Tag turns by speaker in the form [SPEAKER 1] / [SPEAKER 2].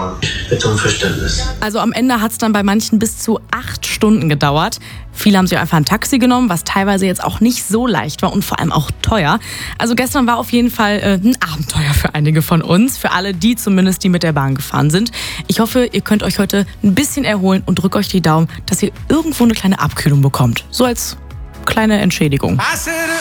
[SPEAKER 1] fragen. Bitte um Verständnis.
[SPEAKER 2] Also am Ende hat es dann bei manchen bis zu 8 Stunden gedauert. Viele haben sich einfach ein Taxi genommen, was teilweise jetzt auch nicht so leicht war und vor allem auch teuer. Also gestern war auf jeden Fall ein Abenteuer für einige von uns, für alle die zumindest, die mit der Bahn gefahren sind. Ich hoffe, ihr könnt euch heute ein bisschen erholen und drückt euch die Daumen, dass ihr irgendwo eine kleine Abkühlung bekommt. So als kleine Entschädigung.